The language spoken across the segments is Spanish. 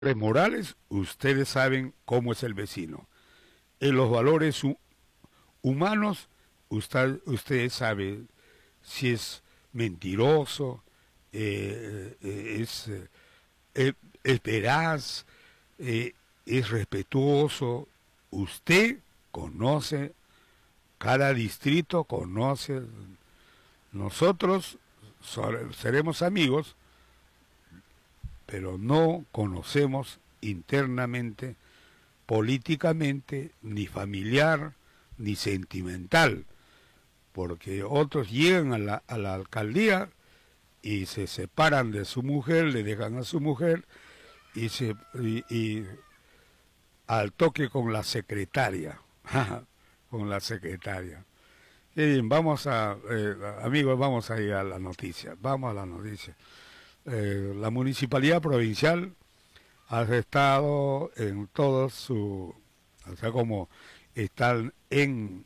morales, ustedes saben cómo es el vecino. En los valores humanos, ustedes saben si es mentiroso, eh, es veraz, es respetuoso. Usted conoce, cada distrito conoce. Nosotros seremos amigos, pero no conocemos internamente, políticamente, ni familiar, ni sentimental, porque otros llegan a la alcaldía y se separan de su mujer, le dejan a su mujer y al toque con la secretaria, con la secretaria. Y bien, amigos, vamos a ir a la noticia, vamos a la noticia. La municipalidad provincial ha estado en todo su, o sea, como están en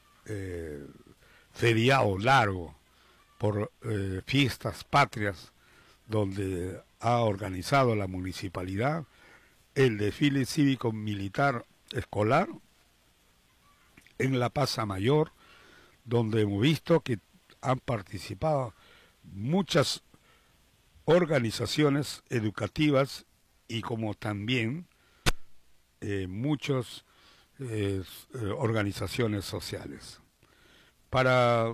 feriado largo por fiestas patrias, donde ha organizado la municipalidad el desfile cívico-militar escolar en la Plaza Mayor, donde hemos visto que han participado muchas organizaciones educativas y como también muchas organizaciones sociales. Para,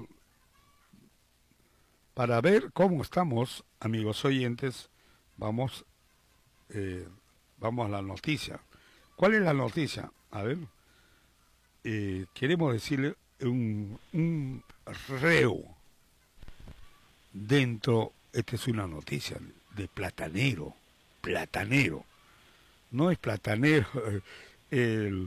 para ver cómo estamos, amigos oyentes, vamos, vamos a la noticia. ¿Cuál es la noticia? A ver, queremos decirle un reo dentro, esta es una noticia de platanero, platanero, no es platanero, el,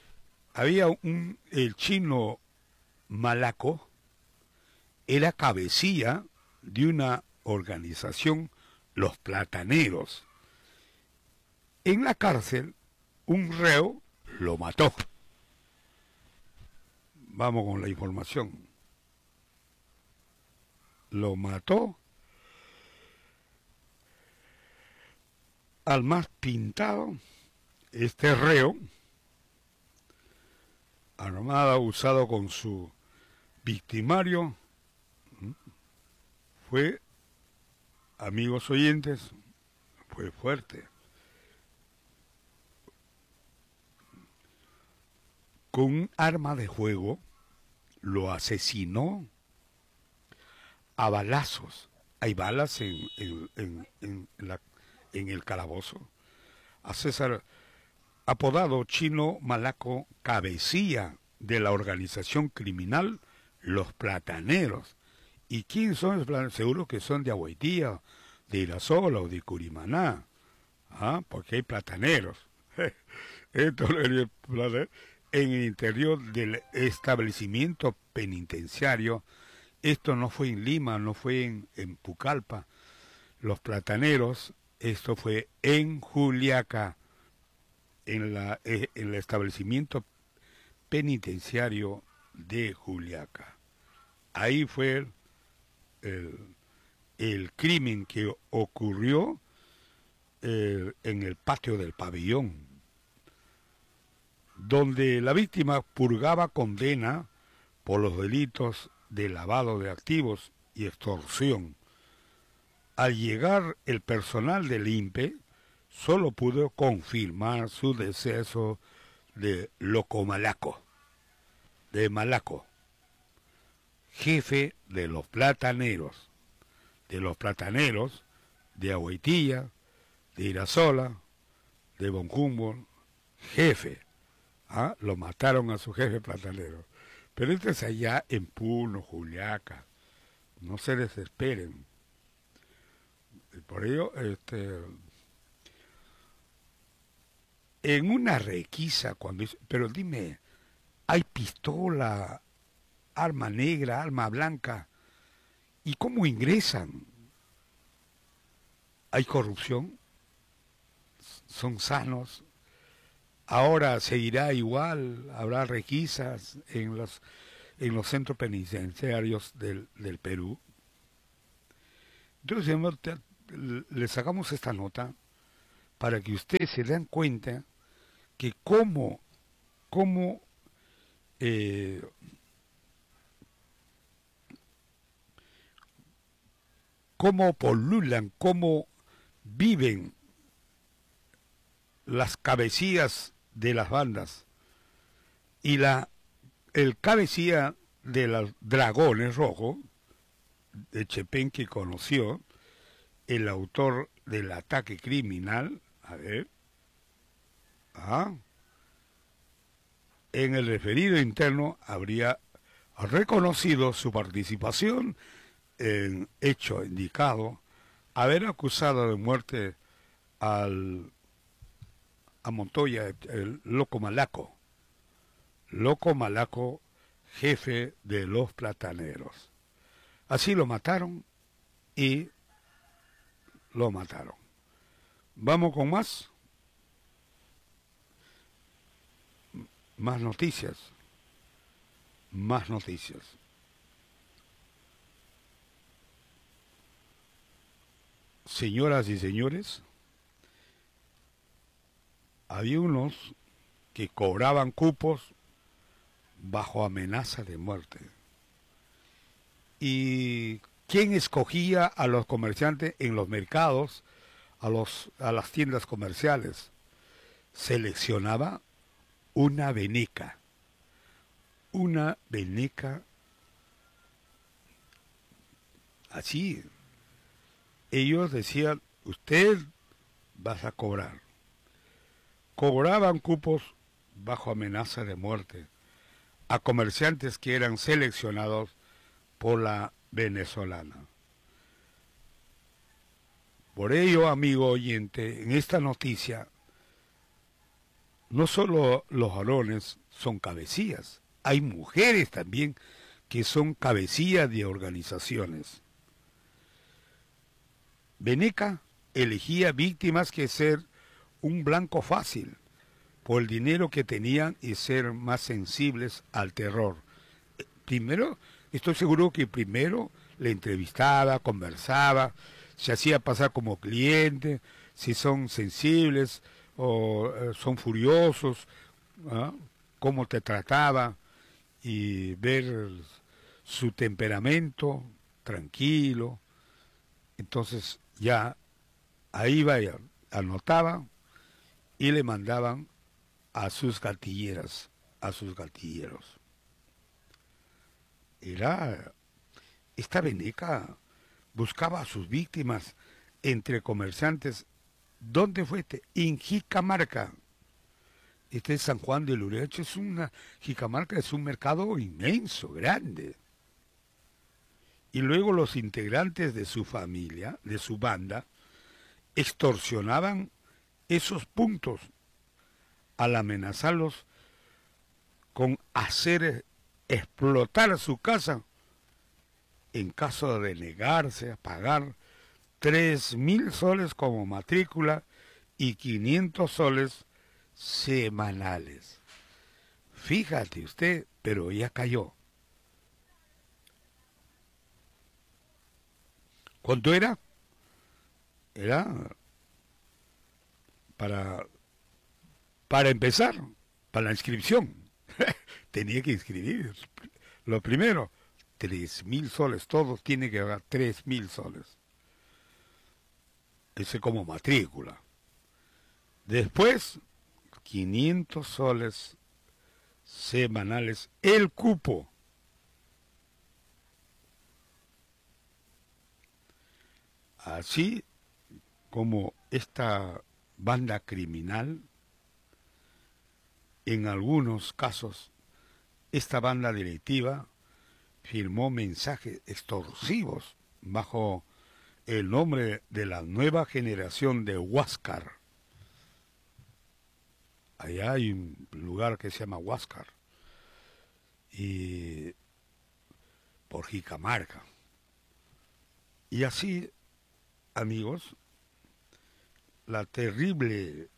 el chino Malaco, era cabecilla de una organización, los plataneros. En la cárcel, un reo lo mató. Vamos con la información. Lo mató al más pintado. Este reo, armado, usado con su victimario, fue, amigos oyentes, fue fuerte. Con un arma de fuego lo asesinó a balazos. Hay balas en el calabozo. A César, apodado Chino Malaco, cabecilla de la organización criminal Los Plataneros. ¿Y quién son los plataneros? Seguro que son de Agüitía, de Irasola o de Curimaná, porque hay plataneros. Entonces, en el interior del establecimiento penitenciario, esto no fue en Lima, no fue en Pucallpa, los plataneros, esto fue en Juliaca, en el establecimiento penitenciario de Juliaca. Ahí fue el crimen que ocurrió en el patio del pabellón, donde la víctima purgaba condena por los delitos de lavado de activos y extorsión. Al llegar el personal del INPE, solo pudo confirmar su deceso de Locomalaco, de Malaco, jefe de los plataneros, de Agüitía, de Irasola, de Bonjumbo, jefe. Lo mataron a su jefe platanero. Pero este es allá en Puno, Juliaca. No se desesperen. Y por ello, en una requisa, pero dime, hay pistola, arma negra, arma blanca, ¿y cómo ingresan? ¿Hay corrupción? ¿Son sanos? Ahora seguirá igual, habrá requisas en los centros penitenciarios del Perú. Entonces le sacamos esta nota para que ustedes se den cuenta que cómo eh, cómo polulan, cómo viven las cabecillas de las bandas. Y el cabecilla de los Dragones Rojos, de Chepén, que conoció, el autor del ataque criminal, a ver, en el referido interno habría reconocido su participación en hecho indicado, haber acusado de muerte al a Montoya, el Loco Malaco, jefe de los plataneros. Así lo mataron y lo mataron. Vamos con más noticias, más noticias. Señoras y señores, había unos que cobraban cupos bajo amenaza de muerte. ¿Y quién escogía a los comerciantes en los mercados, a las tiendas comerciales? Seleccionaba una veneca así. Ellos decían, usted vas a cobrar. Cobraban cupos bajo amenaza de muerte a comerciantes que eran seleccionados por la venezolana. Por ello, amigo oyente, en esta noticia, no solo los varones son cabecillas, hay mujeres también que son cabecillas de organizaciones. Veneca elegía víctimas que ser un blanco fácil por el dinero que tenían y ser más sensibles al terror. Primero, estoy seguro que primero le entrevistaba, conversaba, se hacía pasar como cliente, si son sensibles o son furiosos, ¿ah? Cómo te trataba y ver su temperamento tranquilo. Entonces ya ahí vaya, anotaba y le mandaban a sus gatilleras, a sus gatilleros. Esta veneca buscaba a sus víctimas entre comerciantes. ¿Dónde fue este? En Jicamarca. Este es San Juan de Luriacho, Jicamarca es un mercado inmenso, grande. Y luego los integrantes de su familia, de su banda, extorsionaban esos puntos al amenazarlos con hacer explotar su casa en caso de negarse a pagar 3.000 soles como matrícula y 500 soles semanales. Fíjate usted, pero ya cayó. ¿Cuánto era? Era para empezar, para la inscripción. Tenía que inscribir. Lo primero, 3.000 soles. Todos tienen que pagar 3.000 soles. Ese como matrícula. Después, 500 soles semanales. El cupo. Así como esta banda criminal, en algunos casos, esta banda delictiva firmó mensajes extorsivos bajo el nombre de la nueva generación de Huáscar. Allá hay un lugar que se llama Huáscar, y por Jicamarca. Y así, amigos, la terrible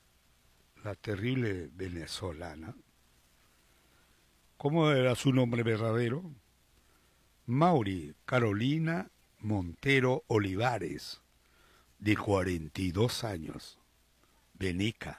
venezolana, ¿cómo era su nombre verdadero? Mauri Carolina Montero Olivares, de 42 años, Benica.